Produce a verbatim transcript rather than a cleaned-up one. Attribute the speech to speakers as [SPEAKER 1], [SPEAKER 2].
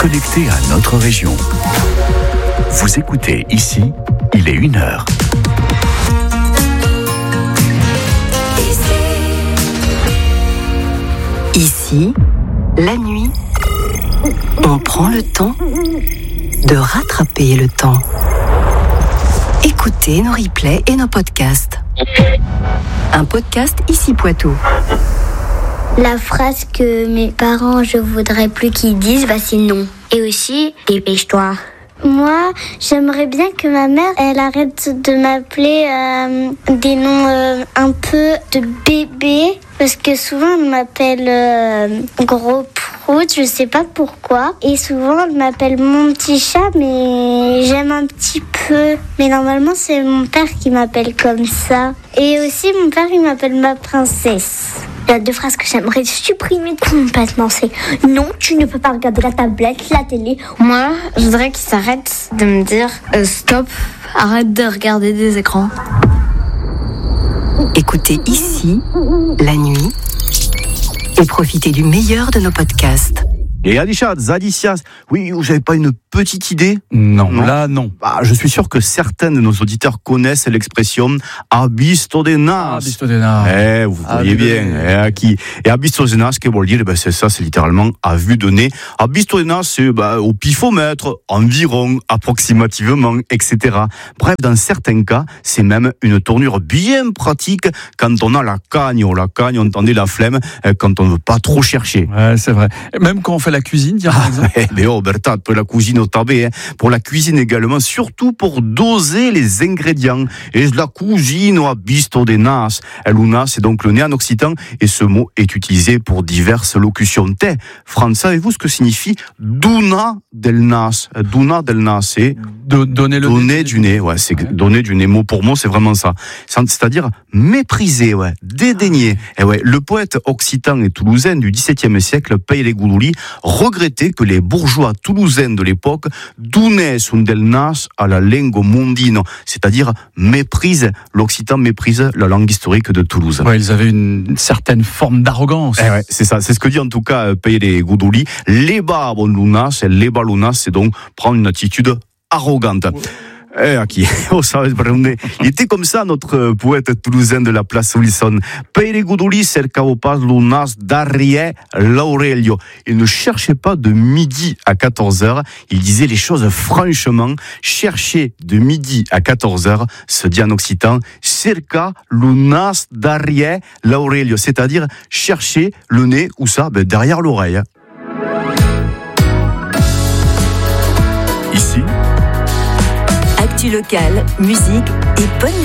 [SPEAKER 1] connecté à notre région. Vous écoutez ici, il est une heure.
[SPEAKER 2] Ici, la nuit, on prend le temps de rattraper le temps. Écoutez nos replays et nos podcasts. Un podcast Ici Poitou.
[SPEAKER 3] La phrase que mes parents, je voudrais plus qu'ils disent, bah c'est non. Et aussi, dépêche-toi. Moi, j'aimerais bien que ma mère, elle arrête de m'appeler euh, des noms euh, un peu de bébé. Parce que souvent, elle m'appelle euh, gros prout, je sais pas pourquoi. Et souvent, elle m'appelle mon petit chat, mais j'aime un petit peu. Mais normalement, c'est mon père qui m'appelle comme ça. Et aussi, mon père, il m'appelle ma princesse. Il y a deux phrases que j'aimerais supprimer complètement. C'est non, tu ne peux pas regarder la tablette, la télé.
[SPEAKER 4] Moi, je voudrais qu'il s'arrête de me dire euh, stop, arrête de regarder des écrans.
[SPEAKER 2] Écoutez ici, la nuit, et profitez du meilleur de nos podcasts.
[SPEAKER 5] Et Alisha, Zadicias, oui, vous n'avez pas une petite idée ?
[SPEAKER 6] Non, non, là non.
[SPEAKER 5] Bah, je suis sûr que certains de nos auditeurs connaissent l'expression « abisto de nas ».
[SPEAKER 6] Abisto de nas.
[SPEAKER 5] Eh, vous voyez bien. Eh, qui Et abisto de nas, qu'est-ce que veut dire ? Ben, c'est ça, c'est littéralement à vue de nez. Abisto de nas, c'est bah, au pifomètre, environ, approximativement, et cetera. Bref, dans certains cas, c'est même une tournure bien pratique quand on a la cagne. Oh, la cagne, on entendait la flemme quand on ne veut pas trop chercher.
[SPEAKER 6] Ouais, c'est vrai. Même quand on fait la cuisine, tiens, par exemple.
[SPEAKER 5] Ah, mais oh, Bertha, pour la cuisine au tabé, hein. Pour la cuisine également, surtout pour doser les ingrédients. Et la cuisine au abisto de nas. Luna, c'est donc le nez en occitan, et ce mot est utilisé pour diverses locutions. Te, France, savez-vous ce que signifie duna del nas? Duna del nas, c'est
[SPEAKER 6] de, donner le
[SPEAKER 5] donner du nez. Ouais, c'est ouais. Donner du nez. Mot pour mot, c'est vraiment ça. C'est-à-dire mépriser, ouais, dédaigner. Et ouais, le poète occitan et toulousain du dix-septième siècle, Pere Goudouli, regrettait que les bourgeois toulousains de l'époque donaient un del nas à la lingua mondino, c'est-à-dire méprise, l'occitan méprise la langue historique de Toulouse.
[SPEAKER 6] Ouais, ils avaient une certaine forme d'arrogance.
[SPEAKER 5] Eh ouais, c'est ça, c'est ce que dit en tout cas Pere Goudouli. Leba bon lunas, leba lunas, c'est donc prendre une attitude arrogante. Ouais. Eh, qui il était comme ça, notre poète toulousain de la place Wilson. Pere Goudouli cercavo pas lunas darie l'Aurelio. Il ne cherchait pas de midi à quatorze heures. Il disait les choses franchement. Chercher de midi à quatorze heures, se dit en occitan, cerca lunas darie l'Aurelio. C'est-à-dire chercher le nez, où ça? Ben, derrière l'oreille.
[SPEAKER 1] Ici,
[SPEAKER 2] actu locale, musique et bonne